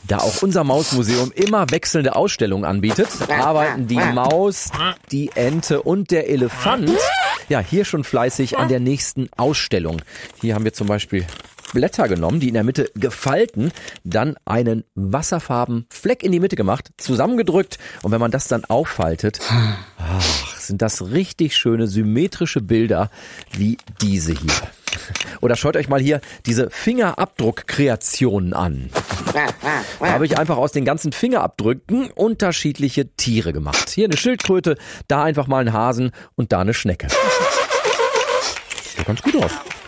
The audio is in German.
Da auch unser Mausmuseum immer wechselnde Ausstellungen anbietet, arbeiten die Maus, die Ente und der Elefant hier schon fleißig an der nächsten Ausstellung. Hier haben wir zum Beispiel Blätter genommen, die in der Mitte gefalten, dann einen wasserfarben Fleck in die Mitte gemacht, zusammengedrückt und wenn man das dann auffaltet, sind das richtig schöne symmetrische Bilder wie diese hier. Oder schaut euch mal hier diese Fingerabdruckkreationen an. Da habe ich einfach aus den ganzen Fingerabdrücken unterschiedliche Tiere gemacht. Hier eine Schildkröte, da einfach mal ein Hasen und da eine Schnecke. Sieht ganz gut aus.